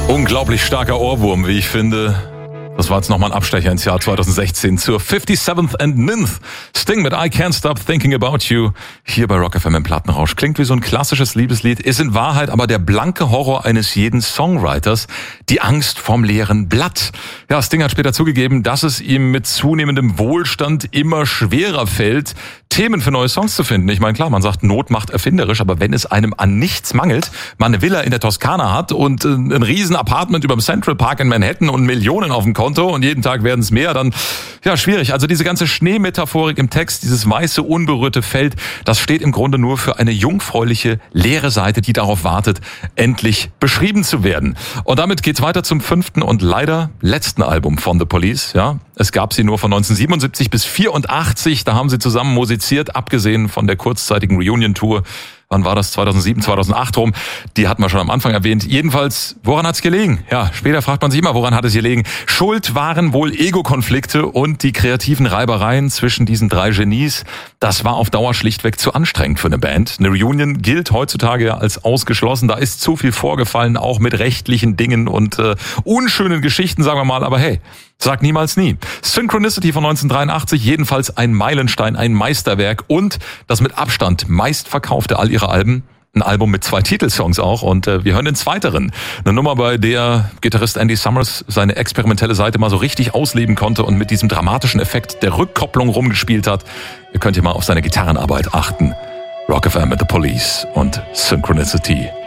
Unglaublich starker Ohrwurm, wie ich finde. Das war jetzt nochmal ein Abstecher ins Jahr 2016 zur 57th and 9th. Sting mit I Can't Stop Thinking About You. Hier bei Rock FM im Plattenrausch. Klingt wie so ein klassisches Liebeslied, ist in Wahrheit aber der blanke Horror eines jeden Songwriters. Die Angst vorm leeren Blatt. Ja, Sting hat später zugegeben, dass es ihm mit zunehmendem Wohlstand immer schwerer fällt, Themen für neue Songs zu finden. Ich meine, klar, man sagt, Not macht erfinderisch, aber wenn es einem an nichts mangelt, man eine Villa in der Toskana hat und ein riesen Apartment über dem Central Park in Manhattan und Millionen auf dem Konto und jeden Tag werden es mehr, dann ja, schwierig. Also diese ganze Schneemetaphorik im Text, dieses weiße, unberührte Feld, das steht im Grunde nur für eine jungfräuliche, leere Seite, die darauf wartet, endlich beschrieben zu werden. Und damit geht's weiter zum 5. und leider letzten Album von The Police. Ja, es gab sie nur von 1977 bis 84. Da haben sie zusammen musiziert, abgesehen von der kurzzeitigen Reunion-Tour. Wann war das? 2007, 2008 rum. Die hatten wir schon am Anfang erwähnt. Jedenfalls, woran hat's gelegen? Ja, später fragt man sich immer, woran hat es gelegen? Schuld waren wohl Ego-Konflikte und die kreativen Reibereien zwischen diesen drei Genies. Das war auf Dauer schlichtweg zu anstrengend für eine Band. Eine Reunion gilt heutzutage ja als ausgeschlossen. Da ist zu viel vorgefallen, auch mit rechtlichen Dingen und unschönen Geschichten, sagen wir mal. Aber hey, sag niemals nie. Synchronicity von 1983, jedenfalls ein Meilenstein, ein Meisterwerk und das mit Abstand meistverkaufte all ihrer Alben. Ein Album mit 2 Titelsongs auch und wir hören den zweiteren. Eine Nummer, bei der Gitarrist Andy Summers seine experimentelle Seite mal so richtig ausleben konnte und mit diesem dramatischen Effekt der Rückkopplung rumgespielt hat. Ihr könnt hier mal auf seine Gitarrenarbeit achten. Rock FM mit The Police und Synchronicity.